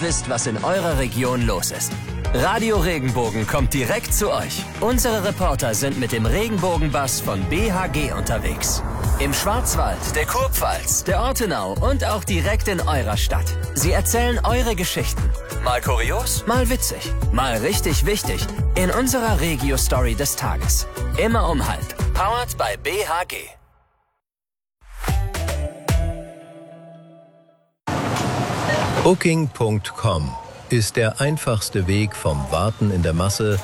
wisst, was in eurer Region los ist. Radio Regenbogen kommt direkt zu euch. Unsere Reporter sind mit dem Regenbogenbus von BHG unterwegs. Im Schwarzwald, der Kurpfalz, der Ortenau und auch direkt in eurer Stadt. Sie erzählen eure Geschichten. Mal kurios, mal witzig, mal richtig wichtig. In unserer Regio-Story des Tages. Immer um 12:30. Powered by BHG. Booking.com ist der einfachste Weg vom Warten in der Masse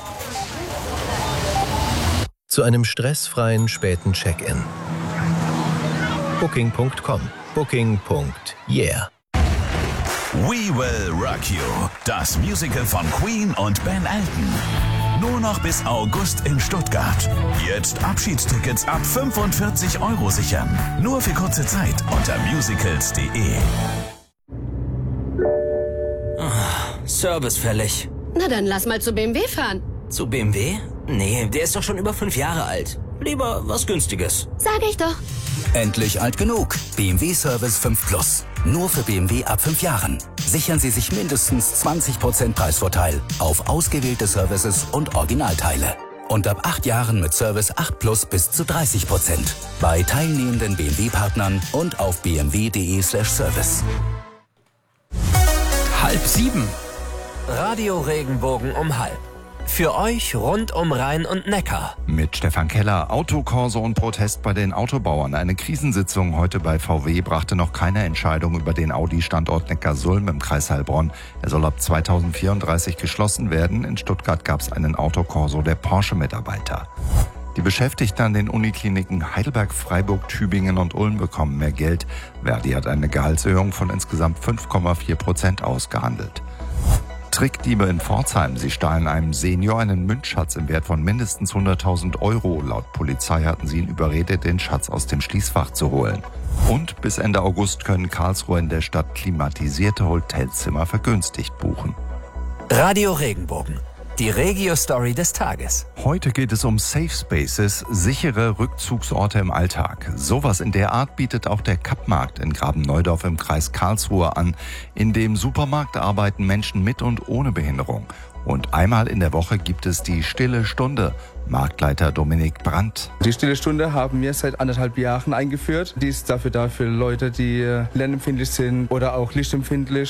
zu einem stressfreien späten Check-in. Booking.com. Booking.yeah. We Will Rock You, das Musical von Queen und Ben Elton. Nur noch bis August in Stuttgart. Jetzt Abschiedstickets ab 45 € sichern. Nur für kurze Zeit unter musicals.de. Service fällig. Na dann lass mal zu BMW fahren. Zu BMW? Nee, der ist doch schon über 5 Jahre alt. Lieber was Günstiges. Sag ich doch. Endlich alt genug. BMW Service 5 Plus. Nur für BMW ab 5 Jahren. Sichern Sie sich mindestens 20% Preisvorteil auf ausgewählte Services und Originalteile. Und ab 8 Jahren mit Service 8 Plus bis zu 30%. Bei teilnehmenden BMW-Partnern und auf bmw.de/service. 6:30. Radio Regenbogen um 12:30. Für euch rund um Rhein und Neckar. Mit Stefan Keller, Autokorso und Protest bei den Autobauern. Eine Krisensitzung heute bei VW brachte noch keine Entscheidung über den Audi-Standort Neckarsulm im Kreis Heilbronn. Er soll ab 2034 geschlossen werden. In Stuttgart gab es einen Autokorso der Porsche-Mitarbeiter. Die Beschäftigten an den Unikliniken Heidelberg, Freiburg, Tübingen und Ulm bekommen mehr Geld. Verdi hat eine Gehaltserhöhung von insgesamt 5,4% ausgehandelt. Trickdiebe in Pforzheim. Sie stahlen einem Senior einen Münzschatz im Wert von mindestens 100.000 €. Laut Polizei hatten sie ihn überredet, den Schatz aus dem Schließfach zu holen. Und bis Ende August können Karlsruhe in der Stadt klimatisierte Hotelzimmer vergünstigt buchen. Radio Regenbogen. Die Regio-Story des Tages. Heute geht es um Safe Spaces, sichere Rückzugsorte im Alltag. Sowas in der Art bietet auch der Kappmarkt in Graben-Neudorf im Kreis Karlsruhe an. In dem Supermarkt arbeiten Menschen mit und ohne Behinderung. Und einmal in der Woche gibt es die Stille Stunde. Marktleiter Dominik Brandt. Die Stille Stunde haben wir seit 1,5 Jahren eingeführt. Die ist dafür da für Leute, die lernempfindlich sind oder auch lichtempfindlich.